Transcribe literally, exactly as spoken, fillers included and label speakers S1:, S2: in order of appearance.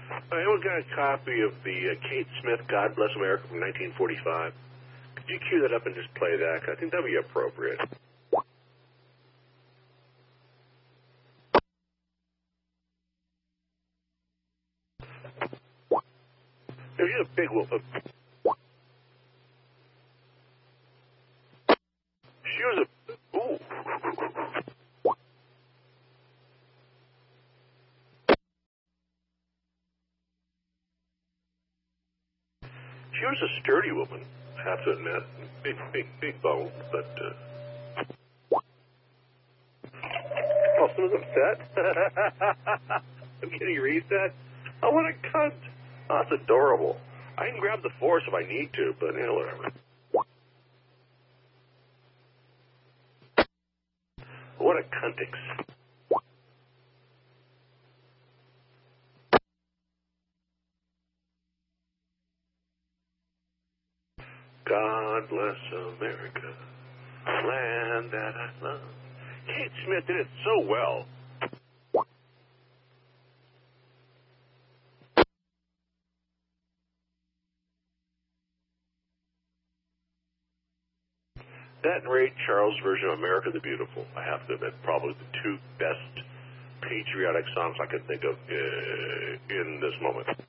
S1: Anyone got a copy of the uh, Kate Smith, God Bless America from nineteen forty-five? Could you cue that up and just play that? I think that would be appropriate. There's a big wolf. Uh, she was a... Ooh. She was a sturdy woman, I have to admit. Big, big, big bone, but... Uh... Oh, someone's upset? I'm getting reset? Oh, what a cunt. Oh, that's adorable. I can grab the force if I need to, but, you know, whatever. What a cuntix. God bless America, land that I love. Kate Smith did it so well. That and Ray Charles' version of America the Beautiful, I have to admit, probably the two best patriotic songs I can think of uh, in this moment.